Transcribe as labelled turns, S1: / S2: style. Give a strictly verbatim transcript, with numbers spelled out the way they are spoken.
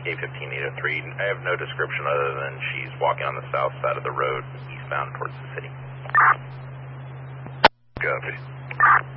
S1: K fifteen eight oh three. I have no description other than she's walking on the south side of the road, eastbound towards the city.
S2: Copy.